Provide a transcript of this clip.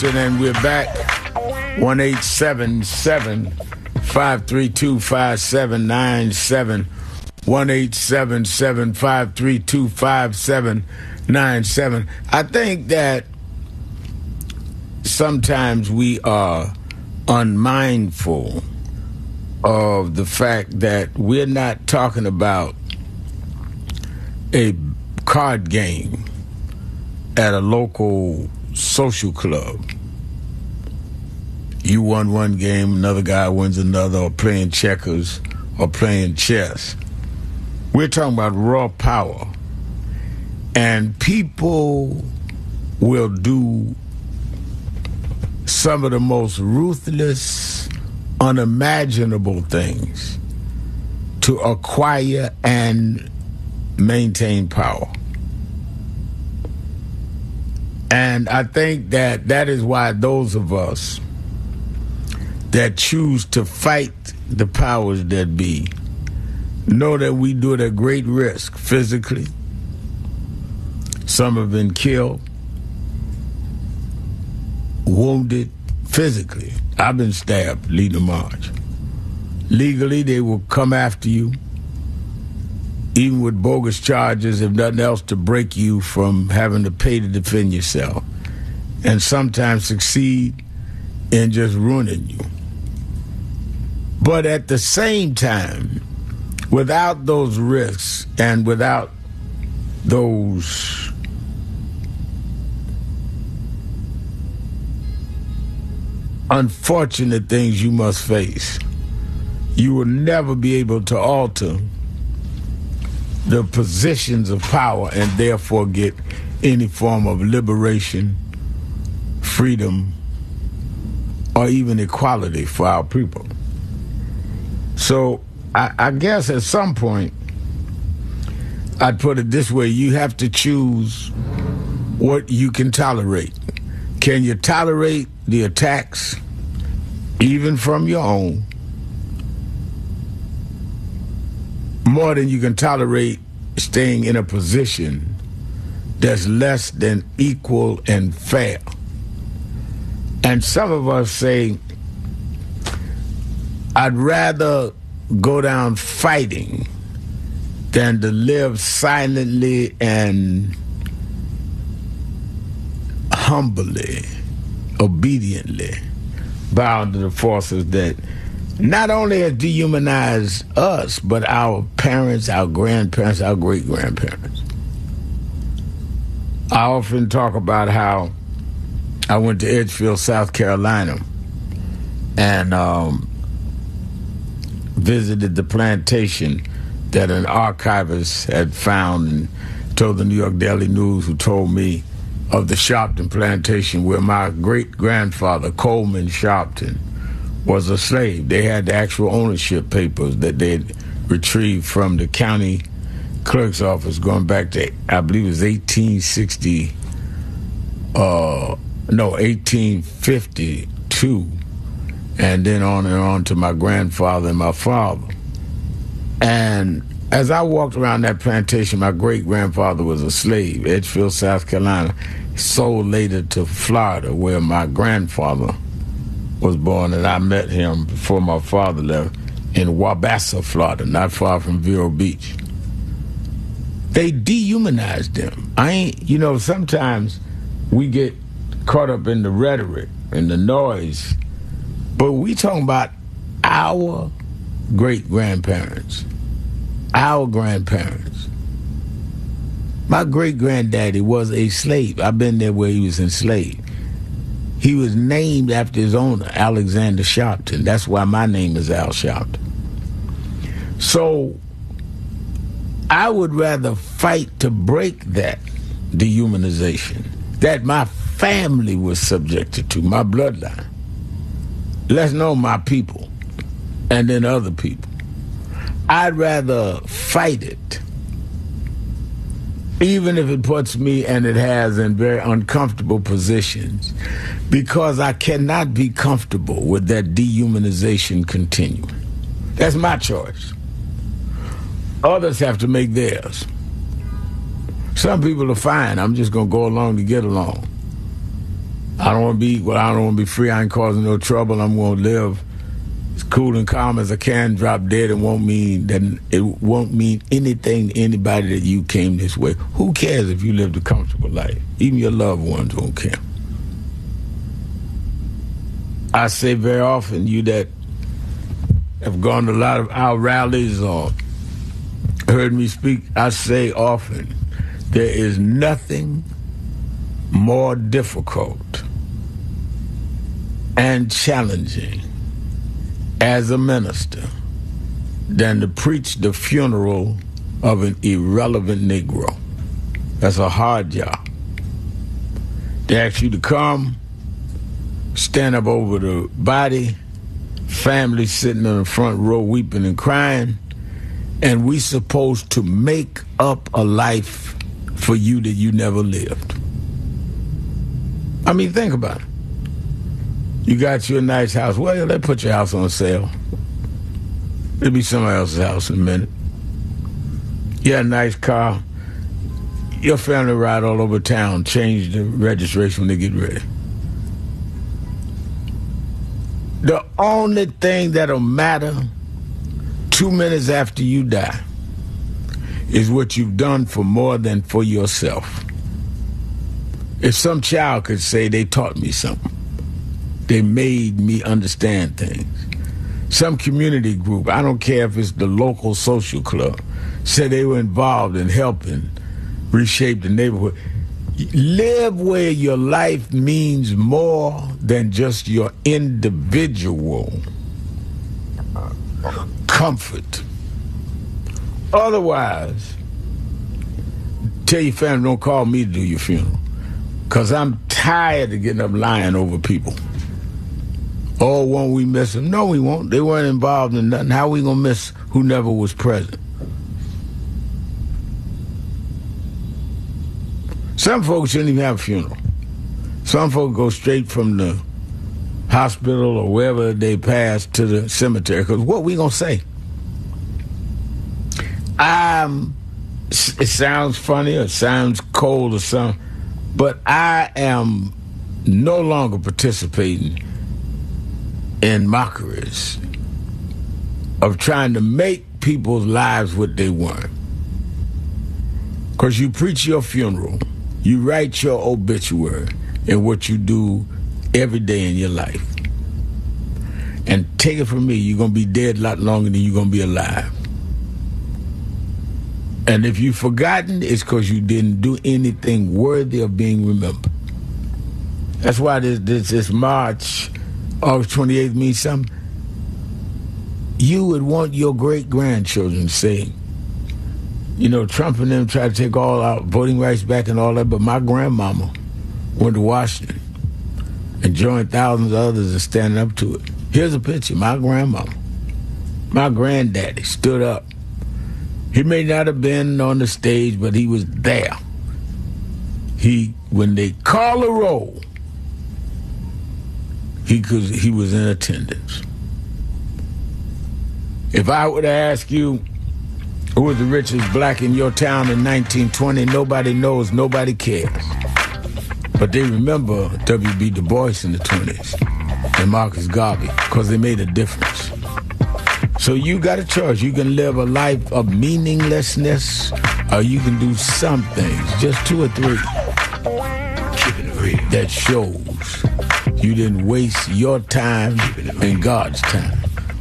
Shelton, and we're back. 1-877-532-5797. 1-877-532-5797. I think that sometimes we are unmindful of the fact that we're not talking about a card game at a local social club. You won one game, another guy wins another, or playing checkers or playing chess. We're talking about raw power. And people will do some of the most ruthless, unimaginable things to acquire and maintain power. And I think that that is why those of us that choose to fight the powers that be know that we do it at great risk physically. Some have been killed, wounded physically. I've been stabbed leading a march. Legally, they will come after you, even with bogus charges, if nothing else, to break you from having to pay to defend yourself, and sometimes succeed in just ruining you. But at the same time, without those risks and without those unfortunate things you must face, you will never be able to alter the positions of power and therefore get any form of liberation, freedom, or even equality for our people. So I guess at some point, I'd put it this way: you have to choose what you can tolerate. Can you tolerate the attacks, even from your own, more than you can tolerate staying in a position that's less than equal and fair? And some of us say, I'd rather go down fighting than to live silently and humbly, obediently, bound to the forces that not only have dehumanized us, but our parents, our grandparents, our great-grandparents. I often talk about how I went to Edgefield, South Carolina, and visited the plantation that an archivist had found, and told the New York Daily News, who told me of the Sharpton plantation where my great-grandfather, Coleman Sharpton, was a slave. They had the actual ownership papers that they'd retrieved from the county clerk's office going back to, I believe it was 1852, and then on to my grandfather and my father. And as I walked around that plantation, my great-grandfather was a slave, Edgefield, South Carolina, sold later to Florida, where my grandfather was born, and I met him before my father left in Wabassa, Florida, not far from Vero Beach. They dehumanized them. Sometimes we get caught up in the rhetoric and the noise, but we talking about our great-grandparents, our grandparents. My great-granddaddy was a slave. I've been there where he was enslaved. He was named after his owner, Alexander Sharpton. That's why my name is Al Sharpton. So I would rather fight to break that dehumanization that my family was subjected to, my bloodline. Let's know my people, and then other people. I'd rather fight it, even if it puts me, and it has, in very uncomfortable positions, because I cannot be comfortable with that dehumanization continuing. That's my choice. Others have to make theirs. Some people are fine. I'm just going to go along to get along. I don't want to be free. I ain't causing no trouble. I'm going to live as cool and calm as I can. Drop dead. It won't mean anything to anybody that you came this way. Who cares if you lived a comfortable life? Even your loved ones won't care. I say very often, you that have gone to a lot of our rallies or heard me speak, I say often, there is nothing more difficult and challenging as a minister than to preach the funeral of an irrelevant Negro. That's a hard job. They ask you to come, stand up over the body, family sitting in the front row weeping and crying, and we supposed to make up a life for you that you never lived. I mean, think about it. You got you a nice house. Well, they put your house on sale. It'll be somebody else's house in a minute. You had a nice car. Your family ride all over town, change the registration when they get ready. The only thing that'll matter 2 minutes after you die is what you've done for more than for yourself. If some child could say they taught me something, they made me understand things. Some community group, I don't care if it's the local social club, said they were involved in helping reshape the neighborhood. Live where your life means more than just your individual comfort. Otherwise, tell your family, don't call me to do your funeral, because I'm tired of getting up lying over people. Oh, won't we miss them? No, we won't. They weren't involved in nothing. How we going to miss who never was present? Some folks shouldn't even have a funeral. Some folks go straight from the hospital or wherever they pass to the cemetery, because what we going to say? It sounds funny or it sounds cold or something, but I am no longer participating in mockeries of trying to make people's lives what they weren't. Because you preach your funeral, you write your obituary in what you do every day in your life. And take it from me, you're going to be dead a lot longer than you're going to be alive. And if you've forgotten, it's because you didn't do anything worthy of being remembered. That's why this March, August 28th means something. You would want your great-grandchildren to say, you know, Trump and them try to take all our voting rights back and all that, but my grandmama went to Washington and joined thousands of others in standing up to it. Here's a picture. My grandmama, my granddaddy stood up. He may not have been on the stage, but he was there. When they call a roll, he was in attendance. If I were to ask you who was the richest black in your town in 1920, nobody knows, nobody cares. But they remember W.B. Du Bois in the 20s and Marcus Garvey, because they made a difference. So you got a choice. You can live a life of meaninglessness, or you can do some things, just 2 or 3, keeping it real, that shows you didn't waste your time and God's time.